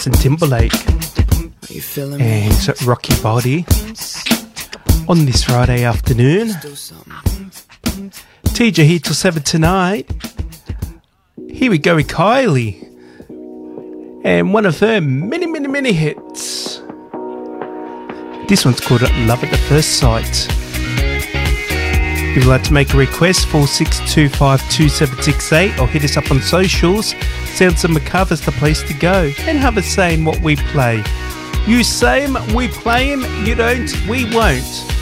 Justin Timberlake and Rocky Body on this Friday afternoon. TJ here till 7 tonight. Here we go with Kylie and one of her many hits. This one's called Love at the First Sight. If you'd like to make a request, 46252768 or hit us up on socials. Sounds of Macabra's the place to go and have a say in what we play. You say 'em, we play 'em. You don't, we won't.